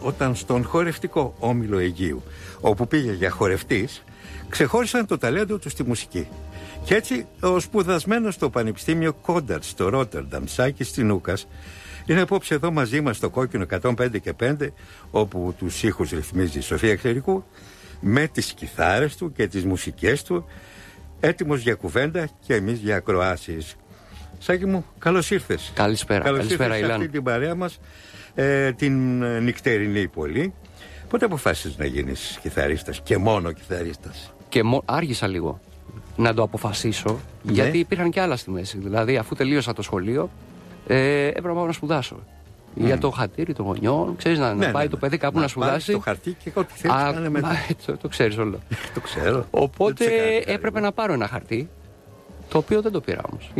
όταν στον χορευτικό Όμιλο Αιγαίου, όπου πήγε για χορευτής, ξεχώρισαν το ταλέντο του στη μουσική. Και έτσι ο σπουδασμένος στο Πανεπιστήμιο Κόνταρτ στο Ρότερνταμ, Σάκης Τσινούκας, είναι απόψε εδώ μαζί μας στο Κόκκινο 105 και 5, όπου τους ήχους ρυθμίζει η Σοφία Εξερικού, με τις κιθάρες του και τις μουσικές του, έτοιμος για κουβέντα και εμείς για ακροάσεις. Σάκη μου, καλώς ήρθες. Καλησπέρα. Καλώς Καλησπέρα, ήρθες σε αυτή την παρέα μας, την νυχτερινή πολύ. Πότε αποφάσισες να γίνεις κιθαρίστας και μόνο κιθαρίστας? Και άργησα λίγο να το αποφασίσω, γιατί υπήρχαν και άλλα στη μέση. Δηλαδή, αφού τελείωσα το σχολείο, έπρεπε να πάω να σπουδάσω. Για το χατήρι των γονιών, ξέρεις, να πάει το παιδί κάπου να σπουδάσει. Το χαρτί και ό,τι θέλεις να είναι μετά. Το ξέρεις όλο. Το ξέρω. Οπότε έπρεπε να πάρω ένα χαρτί, το οποίο δεν το πήρα όμως.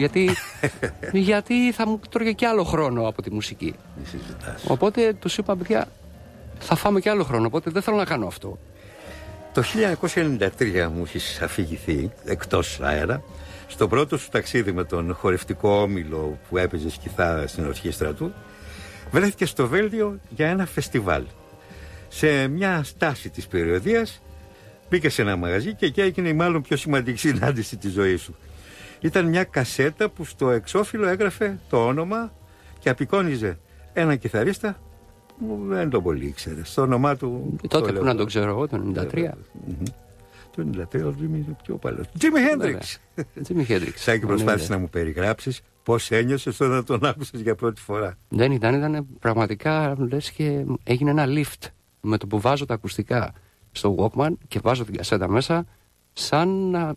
Γιατί θα μου τρώγε και άλλο χρόνο από τη μουσική. Οπότε τους είπα, παιδιά, θα φάμε και άλλο χρόνο, οπότε δεν θέλω να κάνω αυτό. Το 1993 μου έχεις αφηγηθεί εκτός αέρα, στο πρώτο σου ταξίδι με τον χορευτικό όμιλο που έπαιζες κιθάρα στην ορχήστρα του, βρέθηκε στο Βέλγιο για ένα φεστιβάλ. Σε μια στάση της περιοδίας μπήκε σε ένα μαγαζί και εκεί έγινε η μάλλον πιο σημαντική συνάντηση της ζωής σου. Ήταν μια κασέτα που στο εξώφυλλο έγραφε το όνομα και απεικόνιζε έναν κιθαρίστα που δεν τον πολύ ήξερε. Στο όνομά του. Τότε που να τον ξέρω εγώ, το 1993. Το 1993 ο Τζίμι είναι πιο παλιός. Τζίμι Χέντριξ. Σάκη, προσπάθησες να μου περιγράψεις πώς ένιωσες όταν τον άκουσες για πρώτη φορά? Δεν ήταν πραγματικά, λες, και έγινε ένα lift με το που βάζω τα ακουστικά στο Walkman και βάζω την κασέτα μέσα, σαν να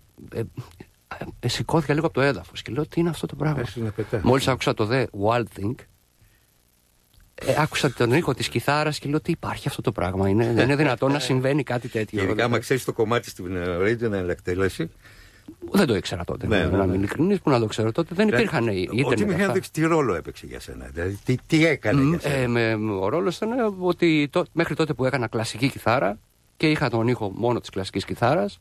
σηκώθηκα λίγο από το έδαφος και λέω, τι είναι αυτό το πράγμα? Μόλις άκουσα το The Wild Thing, άκουσα τον ήχο της κιθάρας και λέω, τι υπάρχει αυτό το πράγμα? Δεν είναι δυνατόν να συμβαίνει κάτι τέτοιο? Ειδικά άμα ξέρεις το κομμάτι στην original εκτέλεση. Δεν το ήξερα τότε. Να είμαι ειλικρινής, που να το ξέρω τότε. Δεν υπήρχαν ίντερνετ. Ο Τζίμι Χέντριξ τι ρόλο έπαιξε για σένα? Δηλαδή, τι έκανε για σένα? Ο ρόλος ήταν ότι μέχρι τότε που έκανα κλασική κιθάρα και είχα τον ήχο μόνο της κλασικής κιθάρας,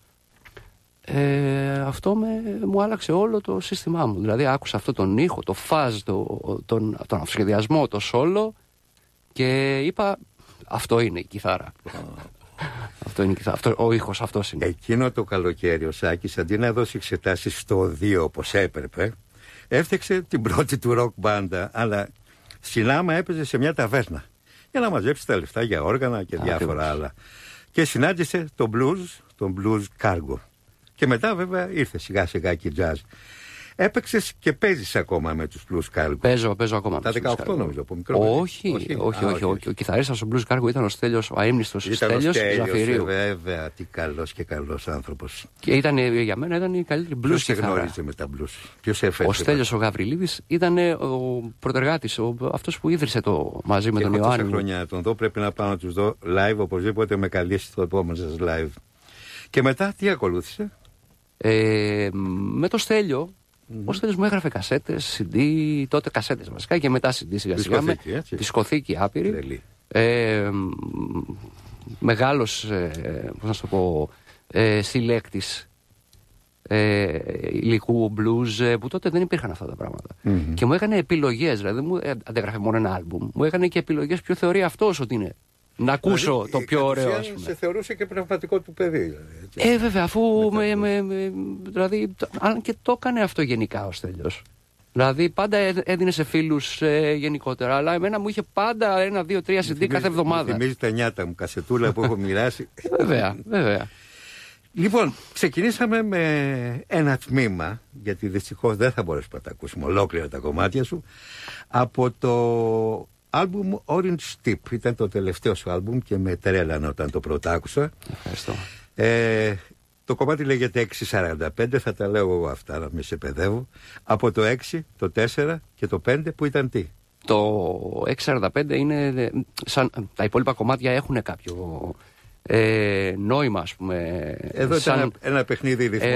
αυτό μου άλλαξε όλο το σύστημά μου. Δηλαδή άκουσα αυτό τον ήχο, το fuzz, τον αυτοσχεδιασμό, το solo και είπα, αυτό είναι η κιθάρα. Αυτό είναι ο ήχος, αυτός είναι. Εκείνο το καλοκαίρι ο Σάκης, αντί να δώσει εξετάσεις στο 2 όπως έπρεπε, έφτιαξε την πρώτη του ροκ μπάντα, αλλά συνάμα έπαιζε σε μια ταβέρνα για να μαζέψει τα λεφτά για όργανα και διάφορα άλλα. Και συνάντησε τον blues Cargo. Και μετά βέβαια ήρθε σιγά σιγά και jazz. Έπαιξες και παίζεις ακόμα με τους Blues Cargo? Παίζω ακόμα. Τα 18 νομίζω, από μικρό. Όχι. Ο κιθαρίστας του Blues Cargo ήταν ο Στέλιος, ο αείμνηστος Στέλιος Ζαφυρίου. Βέβαια, τι καλός και καλός άνθρωπος. Και για μένα ήταν η καλύτερη blues Ποιος κιθάρα. σε γνώριζε με τα blues? Ποιος έφερε? Ο Στέλιος ο Γαβριλίδης ήταν ο πρωτεργάτης, αυτός που ίδρυσε το μαζί με τον Ιωάννη. Τόσα χρόνια να τον δω, πρέπει να πάω να τους δω live, οπωσδήποτε με καλέσει στο επόμενο σας live. Και μετά τι ακολούθησε? Με το Στέλιο. Ο Στέλιος μου έγραφε κασέτες, CD, τότε κασέτες βασικά, και μετά CD σιγά σιγά. Δισκοθήκη άπειρη. Μεγάλος, πώς να σου το πω, συλλέκτης υλικού blues, που τότε δεν υπήρχαν αυτά τα πράγματα. Και μου έκανε επιλογές, δηλαδή μου αντέγραφε μόνο ένα άλμπουμ. Μου έκανε και επιλογές ποιο θεωρεί αυτός ότι είναι. Να ακούσω δηλαδή, το πιο ωραίο, ας πούμε. Σε θεωρούσε και πνευματικό του παιδί. Βέβαια, αφού δηλαδή, αν και το έκανε αυτό γενικά ο Στέλιος. Δηλαδή πάντα έδινε σε φίλους γενικότερα, αλλά εμένα μου είχε πάντα 1, 2, 3 CD κάθε εβδομάδα. Θυμίζει τα νιάτα μου, κασετούλα που έχω μοιράσει. Βέβαια. Λοιπόν, ξεκινήσαμε με ένα τμήμα, γιατί δυστυχώς δεν θα μπορέσουμε να τα ακούσουμε ολόκληρα τα κομμάτια σου, από το άλμπουμ Orange Tip. Ήταν το τελευταίο σου άλμπουμ και με τρέλανε όταν το πρώτα άκουσα. Ευχαριστώ. Το κομμάτι λέγεται 645, θα τα λέω εγώ αυτά να μην σε παιδεύω. Από το 6, το 4 και το 5 που ήταν τι? Το 645 είναι σαν τα υπόλοιπα κομμάτια έχουν κάποιο νόημα, ας πούμε. Εδώ ήταν ένα παιχνίδι ρυθμών.